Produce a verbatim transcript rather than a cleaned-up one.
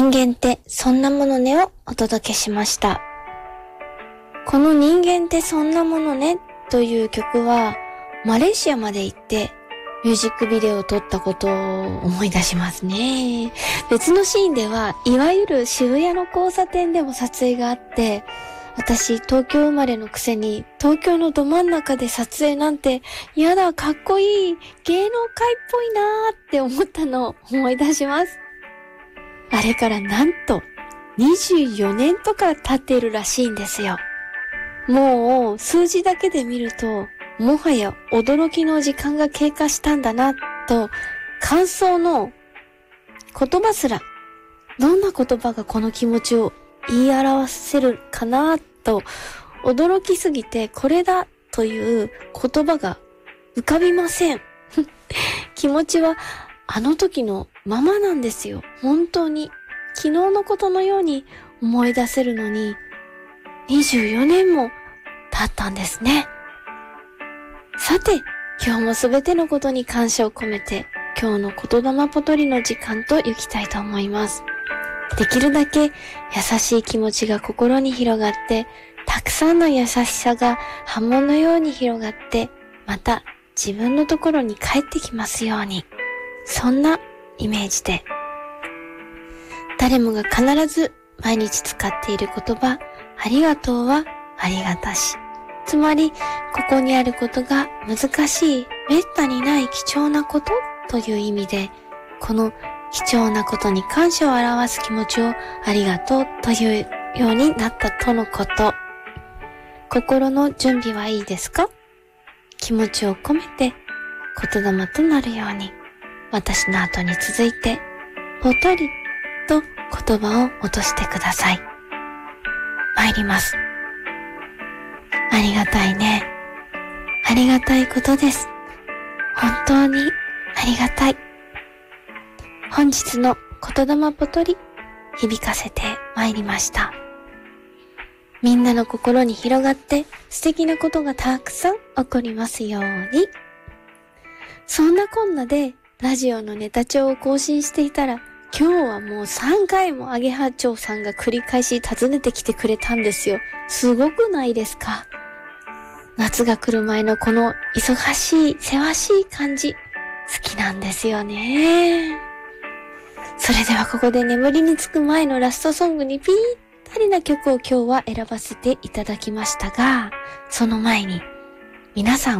人間ってそんなものねをお届けしました。この人間ってそんなものねという曲はマレーシアまで行ってミュージックビデオを撮ったことを思い出しますね。別のシーンではいわゆる渋谷の交差点でも撮影があって、私東京生まれのくせに東京のど真ん中で撮影なんてやだ、かっこいい、芸能界っぽいなーって思ったのを思い出します。あれからなんとにじゅうよねんとか経っているらしいんですよ。もう数字だけで見るともはや驚きの時間が経過したんだなと、感想の言葉すらどんな言葉がこの気持ちを言い表せるかなと驚きすぎて、これだという言葉が浮かびません。気持ちはあの時のままなんですよ。本当に昨日のことのように思い出せるのににじゅうよねんも経ったんですね。さて、今日もすべてのことに感謝を込めて今日の言霊ポトリの時間と行きたいと思います。できるだけ優しい気持ちが心に広がって、たくさんの優しさが波紋のように広がって、また自分のところに帰ってきますように。そんなイメージで。誰もが必ず毎日使っている言葉、ありがとうはありがたし。つまり、ここにあることが難しい、めったにない貴重なことという意味で、この貴重なことに感謝を表す気持ちをありがとうというようになったとのこと。心の準備はいいですか？気持ちを込めて言霊となるように、私の後に続いてぽとりと言葉を落としてください。参ります。ありがたいね。ありがたいことです。本当にありがたい。本日の言霊ぽとり響かせてまいりました。みんなの心に広がって素敵なことがたくさん起こりますように。そんなこんなでラジオのネタ帳を更新していたら、今日はもうさんかいもアゲハチョウさんが繰り返し訪ねてきてくれたんですよ。すごくないですか？夏が来る前のこの忙しい、せわしい感じ、好きなんですよね。それではここで眠りにつく前のラストソングにぴったりな曲を今日は選ばせていただきましたが、その前に皆さん